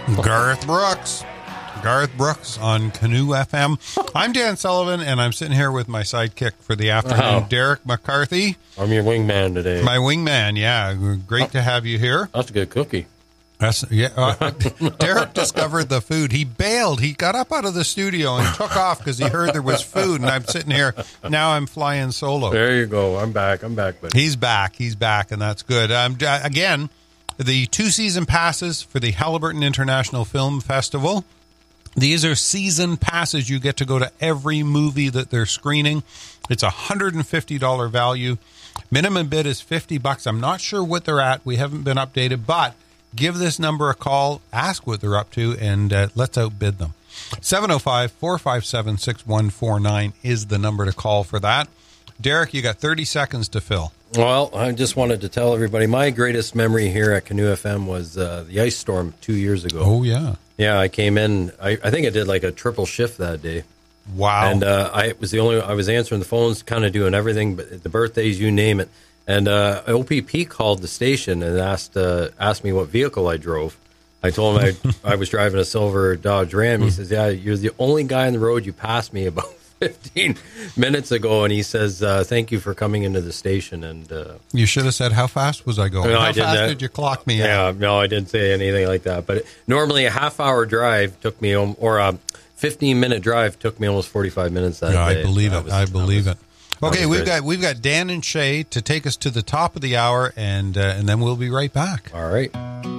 Garth Brooks. Garth Brooks on Canoe FM. I'm Dan Sullivan, and I'm sitting here with my sidekick for the afternoon, Derek McCarthy. I'm your wingman today. My wingman, yeah. Great to have you here. That's a good cookie. Derek discovered the food. He bailed. He got up out of the studio and took off because he heard there was food, and I'm sitting here. Now I'm flying solo. There you go. I'm back, buddy. He's back, and that's good. Again, the 2-season passes for the Haliburton International Film Festival. These are season passes. You get to go to every movie that they're screening. It's a $150 value. Minimum bid is $50. I'm not sure what they're at. We haven't been updated, but give this number a call, ask what they're up to, and let's outbid them. 705-457-6149 is the number to call for that. Derek, you got 30 seconds to fill. Well, I just wanted to tell everybody my greatest memory here at Canoe FM was the ice storm 2 years ago. Oh, yeah. Yeah, I came in. I think I did like a triple shift that day. Wow. And I was answering the phones, kind of doing everything, but the birthdays, you name it. And OPP called the station and asked me what vehicle I drove. I told him I was driving a silver Dodge Ram. He says, yeah, you're the only guy on the road. You passed me about 15 minutes ago. And he says, thank you for coming into the station. And you should have said, how fast was I going? No, how fast did you clock me out? Yeah, no, I didn't say anything like that. But normally a half-hour drive took me, or a 15-minute drive took me almost 45 minutes that day. I believe it. I believe it. Okay, we've got Dan and Shay to take us to the top of the hour, and then we'll be right back. All right.